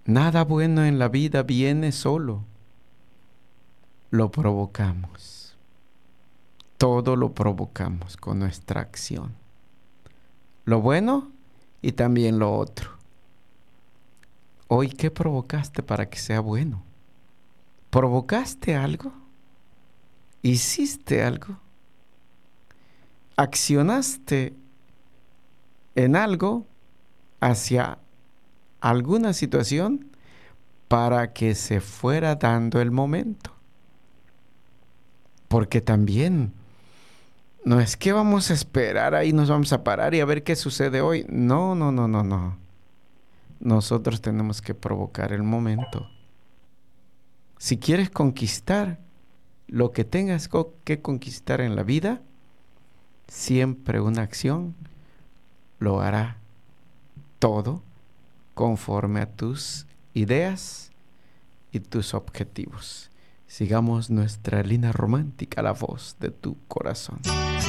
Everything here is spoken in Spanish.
Nada bueno en la vida viene solo. Lo provocamos. Todo lo provocamos con nuestra acción. Lo bueno y también lo otro. Hoy, ¿qué provocaste para que sea bueno? ¿Provocaste algo? ¿Hiciste algo? ¿Accionaste en algo hacia alguna situación para que se fuera dando el momento? Porque también no es que vamos a esperar ahí, nos vamos a parar y a ver qué sucede hoy. No, no, no, no, no. Nosotros tenemos que provocar el momento. Si quieres conquistar lo que tengas que conquistar en la vida, siempre una acción lo hará todo conforme a tus ideas y tus objetivos. Sigamos nuestra línea romántica, la voz de tu corazón.